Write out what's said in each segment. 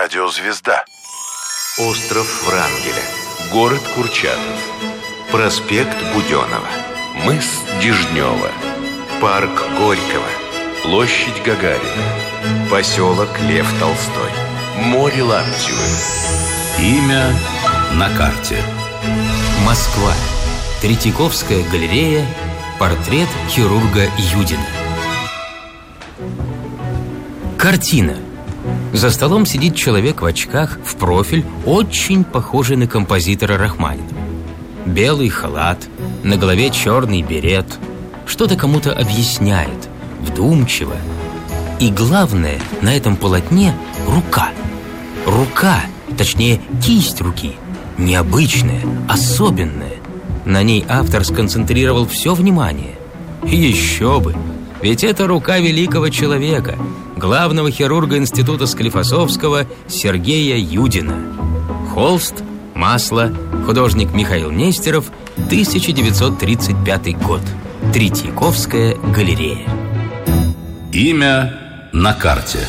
Радиозвезда. Остров Врангеля. Город Курчатов. Проспект Буденова. Мыс Дежнева. Парк Горького. Площадь Гагарина. Поселок Лев Толстой. Море Лаптевы. Имя на карте. Москва. Третьяковская галерея. Портрет хирурга Юдина. Картина. За столом сидит человек в очках, в профиль, очень похожий на композитора Рахманинова. Белый халат, на голове черный берет. Что-то кому-то объясняет, вдумчиво. И главное, на этом полотне рука. Рука, точнее, кисть руки. Необычная, особенная. На ней автор сконцентрировал все внимание. И еще бы! Ведь это рука великого человека, главного хирурга института Склифосовского Сергея Юдина. Холст, масло, художник Михаил Нестеров, 1935 год. Третьяковская галерея. Имя на карте.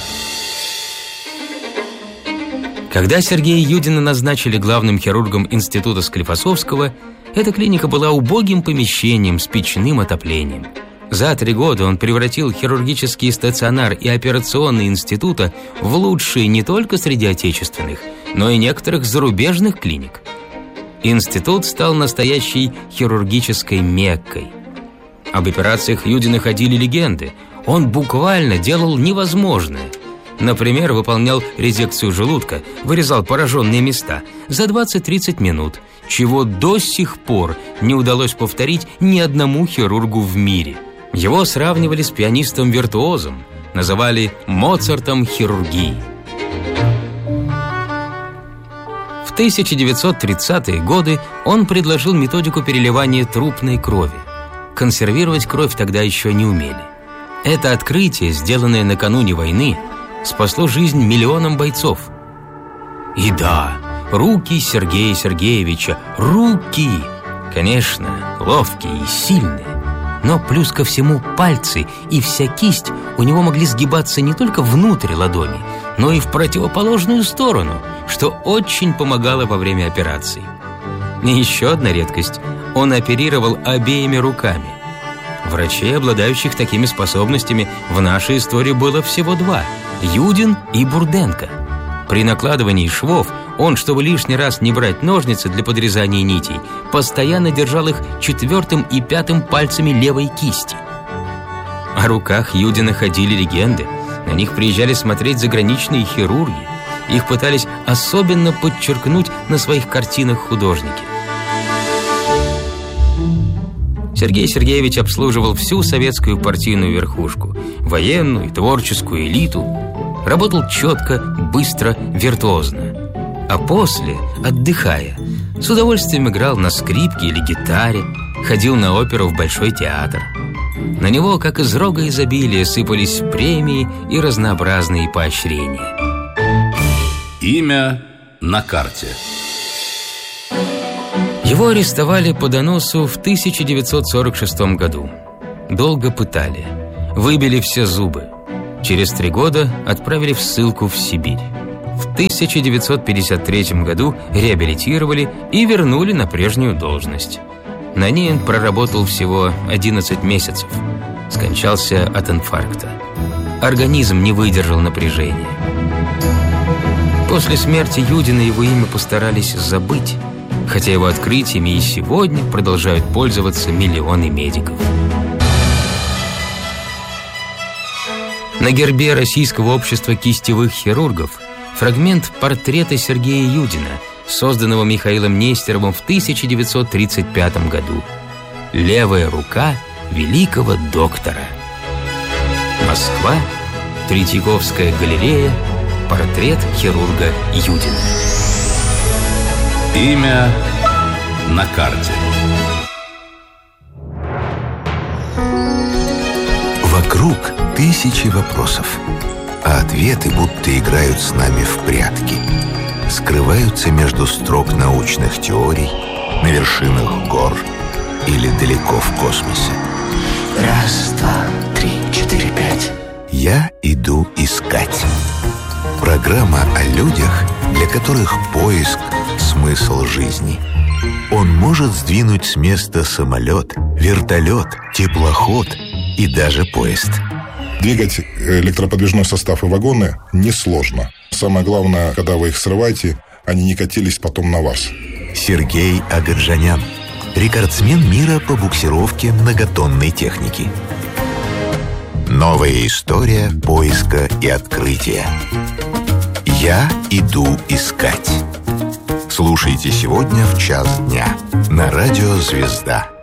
Когда Сергея Юдина назначили главным хирургом института Склифосовского, эта клиника была убогим помещением с печным отоплением. За 3 года он превратил хирургический стационар и операционный института в лучшие не только среди отечественных, но и некоторых зарубежных клиник. Институт стал настоящей хирургической Меккой. Об операциях Юдина ходили легенды. Он буквально делал невозможное. Например, выполнял резекцию желудка, вырезал пораженные места за 20-30 минут, чего до сих пор не удалось повторить ни одному хирургу в мире. Его сравнивали с пианистом-виртуозом, называли Моцартом хирургии. В 1930-е годы он предложил методику переливания трупной крови. Консервировать кровь тогда еще не умели. Это открытие, сделанное накануне войны, спасло жизнь миллионам бойцов. И да, руки Сергея Сергеевича, руки, конечно, ловкие и сильные. Но плюс ко всему пальцы и вся кисть у него могли сгибаться не только внутрь ладони, но и в противоположную сторону, что очень помогало во время операций. И еще одна редкость – он оперировал обеими руками. Врачей, обладающих такими способностями, в нашей истории было всего 2 – Юдин и Бурденко. При накладывании швов он, чтобы лишний раз не брать ножницы для подрезания нитей, постоянно держал их 4-м и 5-м пальцами левой кисти. О руках Юдина ходили легенды. На них приезжали смотреть заграничные хирурги. Их пытались особенно подчеркнуть на своих картинах художники. Сергей Сергеевич обслуживал всю советскую партийную верхушку, военную, творческую элиту. Работал четко, быстро, виртуозно. А после, отдыхая, с удовольствием играл на скрипке или гитаре, ходил на оперу в Большой театр. На него, как из рога изобилия, сыпались премии и разнообразные поощрения. Имя на карте. Его арестовали по доносу в 1946 году. Долго пытали, выбили все зубы. Через 3 года отправили в ссылку в Сибирь. В 1953 году реабилитировали и вернули на прежнюю должность. На ней он проработал всего 11 месяцев. Скончался от инфаркта. Организм не выдержал напряжения. После смерти Юдина его имя постарались забыть, хотя его открытиями и сегодня продолжают пользоваться миллионы медиков. На гербе Российского общества кистевых хирургов фрагмент портрета Сергея Юдина, созданного Михаилом Нестеровым в 1935 году. Левая рука великого доктора. Москва, Третьяковская галерея, портрет хирурга Юдина. Имя на карте. Вокруг тысячи вопросов, а ответы будто играют с нами в прятки. Скрываются между строк научных теорий, на вершинах гор или далеко в космосе. 1, 2, 3, 4, 5. Я иду искать. Программа Программа о людях, для которых поиск – смысл жизни. Он может сдвинуть с места самолет, вертолет, теплоход и даже поезд. Двигать электроподвижной состав и вагоны несложно. Самое главное, когда вы их срываете, они не катились потом на вас. Сергей Агаджанян, рекордсмен мира по буксировке многотонной техники. Новая история поиска и открытия. Я иду искать. Слушайте сегодня в 1:00 дня на радио «Звезда».